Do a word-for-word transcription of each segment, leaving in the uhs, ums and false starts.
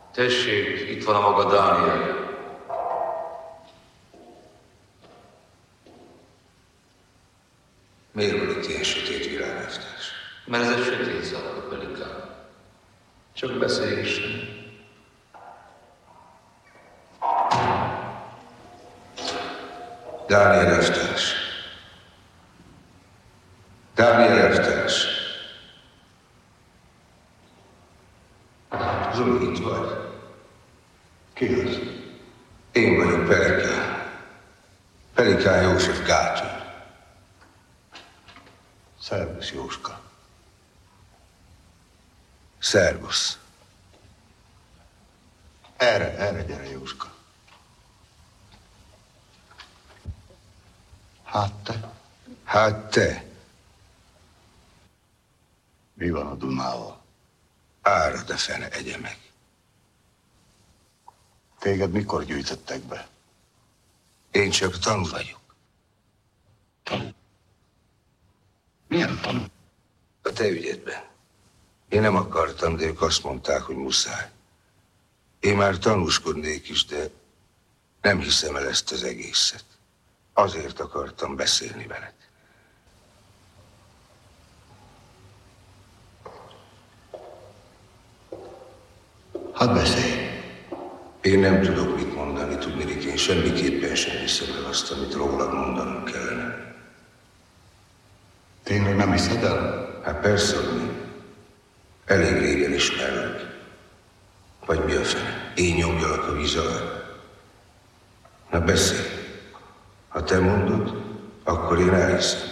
Tessék, itt van a maga Dániel. Miért van itt ilyen sötét világeftes? Mert ez egy sötét szalka, Pelikán. Csak beszélgessen. Dániel elvtárs. Dániel elvtárs. Zoli, itt vagy? Ki az? Én vagyok Pelikán. Pelikán József Gátyúr. Szervusz, Jóska. Szervusz. Erre, erre gyere, Jóska. Hát te? Hát te. Mi van a Dunával? Árad a fene, egye meg. Téged mikor gyűjtöttek be? Én csak tanú vagyok. Tanú? Milyen tanú? A te ügyedben. Én nem akartam, de ők azt mondták, hogy muszáj. Én már tanúskodnék is, de nem hiszem el ezt az egészet. Azért akartam beszélni veled. Hadd beszélj. Én nem tudok mit mondani, tudnék, én semmiképpen sem hiszem el azt, amit rólad mondanom kellene. Tényleg nem hiszed el? Hát persze, hogy nem. Elég régen ismerlek. Vagy mi a fene? Én nyomjalak a víz alá? Na beszélj. Ha te mondod, akkor én elhiszem.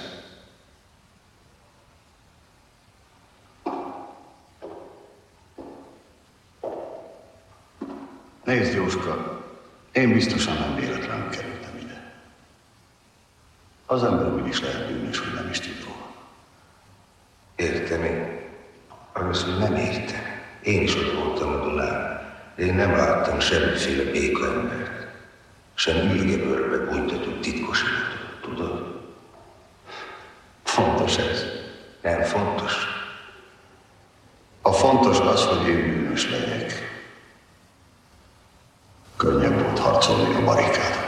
Nézd, Jóska, én biztosan nem véletlenül kerültem ide. Az ember úgy is lehet bűnös, hogy nem is tud róla. Értem én. Arra hogy nem értem. Én is ott voltam a Dunán. Én nem láttam semmiféle béka embert. Sem ülgebőrbe bújtatott titkos életet. Tudod? Fontos ez. Nem fontos. A fontos az, hogy én bűnös legyek. Könnyebb volt harcolni a barikádon.